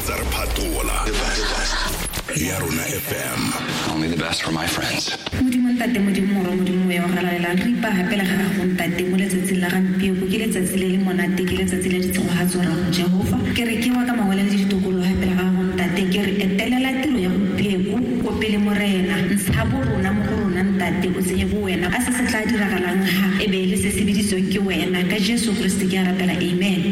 tsa re phatola ya Rona FM. Only the best for my friends. Modimo ntate modimo wa galalela re ipa hapela ga go ntate mo letsatsing la gampio go ke letsatsi le le monate ke letsatsi le ditsogatso ra go Jehova ke re ke wa ka mangwele le ditokolo hapela ga go ntate ke re etelela tiro ya gompieko go pele morena ntshabo rona mo go rona ntate o tsenye bo wena a se tla diragalang ha e be le se sebediswa ke wena ka Jesu Kriste ke a rapela amen.